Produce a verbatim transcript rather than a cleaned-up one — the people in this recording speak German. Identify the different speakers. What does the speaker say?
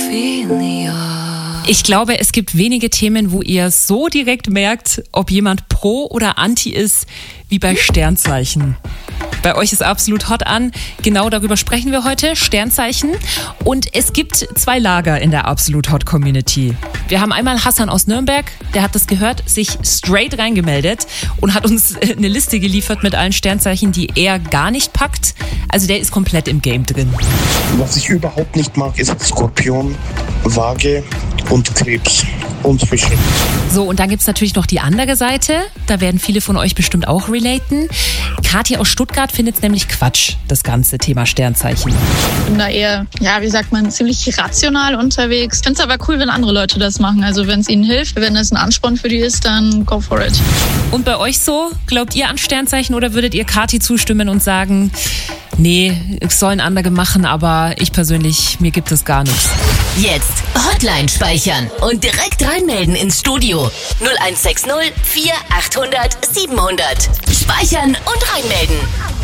Speaker 1: Ich glaube, es gibt wenige Themen, wo ihr so direkt merkt, ob jemand pro oder anti ist, wie bei Sternzeichen. Bei euch ist absolut hot an. Genau darüber sprechen wir heute, Sternzeichen. Und es gibt zwei Lager in der absolut hot Community. Wir haben einmal Hassan aus Nürnberg, der hat das gehört, sich straight reingemeldet und hat uns eine Liste geliefert mit allen Sternzeichen, die er gar nicht packt. Also der ist komplett im Game drin.
Speaker 2: Was ich überhaupt nicht mag, ist Skorpion, Waage und Krebs und Fische.
Speaker 1: So, und dann gibt's natürlich noch die andere Seite. Da werden viele von euch bestimmt auch relaten. Kathi aus Stuttgart findet nämlich Quatsch, das ganze Thema Sternzeichen.
Speaker 3: Ich bin da eher, ja, wie sagt man, ziemlich rational unterwegs. Ich finde es aber cool, wenn andere Leute das machen. Also wenn es ihnen hilft, wenn es ein Ansporn für die ist, dann go for it.
Speaker 1: Und bei euch so? Glaubt ihr an Sternzeichen oder würdet ihr Kathi zustimmen und sagen, nee, es sollen andere machen, aber ich persönlich, mir gibt es gar nichts.
Speaker 4: Jetzt Hotline speichern und direkt reinmelden ins Studio. null eins sechs null vier achthundert siebenhundert. Speichern und reinmelden.